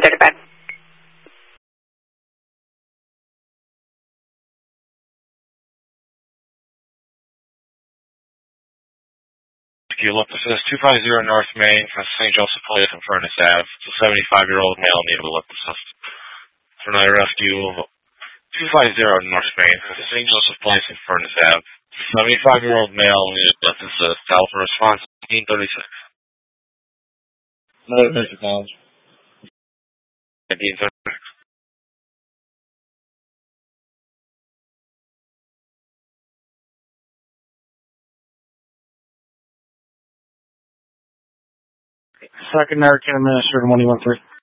135. Eucalyptus is 250 North Main, St. Joseph Place and Furnace Ave. It's a 75-year-old male in need of eucalyptus. For night rescue, 250 North Main, St. Joseph Place and Furnace Ave. It's a 75-year-old male in need of eucalyptus. Telephone response 1936. Another Mr. Collins. 1936. Second American Administrator 113.